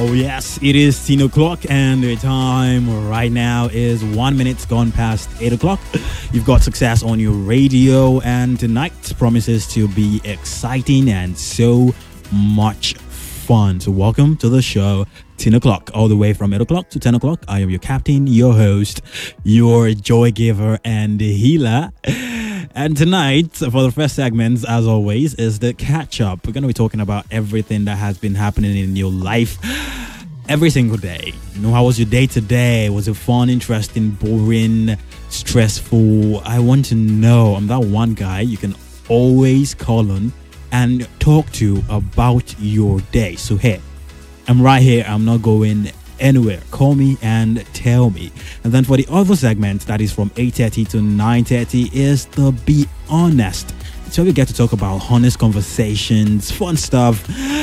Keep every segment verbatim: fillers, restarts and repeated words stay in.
Oh, yes, it is ten o'clock, and the time right now is one minute gone past eight o'clock. You've got Success on your radio, and tonight promises to be exciting and so much fun. So, welcome to the show, ten o'clock, all the way from eight o'clock to ten o'clock. I am your captain, your host, your joy giver, and healer. And tonight, for the first segment, as always, is the catch up. We're going to be talking about everything that has been happening in your life every single day. You know, how was your day today? Was it fun, interesting, boring, stressful? I want to know. I'm that one guy you can always call on and talk to about your day. So, hey, I'm right here. I'm not going anywhere. Call me and tell me. And then for the other segment, that is from eight thirty to nine thirty, is the Be Honest. So we get to talk about honest conversations, fun stuff,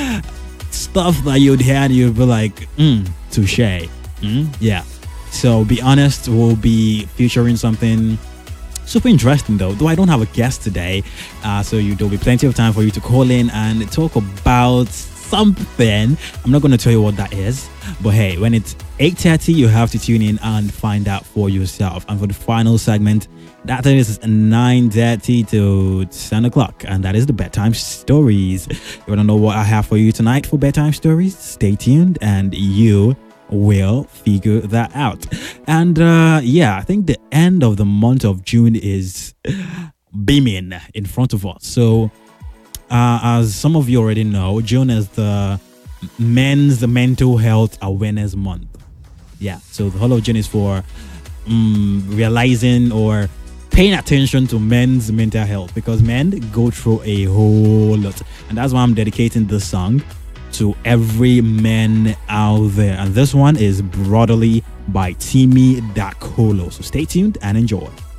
stuff that you'd hear and you'd be like, mm, touche. Mm, yeah. So Be Honest will be featuring something super interesting, though. Though I don't have a guest today, uh, so you, there'll be plenty of time for you to call in and talk about something. I'm not going to tell you what that is, but hey, when it's eight thirty, you have to tune in and find out for yourself. And for the final segment, that is nine thirty to ten o'clock, and that is the bedtime stories. You want to know what I have for you tonight for bedtime stories? Stay tuned and you will figure that out. And uh yeah, I think the end of the month of June is beaming in front of us. So Uh, as some of you already know, June is the Men's Mental Health Awareness Month. Yeah, so the whole of June is for um, realizing or paying attention to men's mental health, because men go through a whole lot. And that's why I'm dedicating this song to every man out there. And this one is Brotherly by Timmy Dakolo. So stay tuned and enjoy.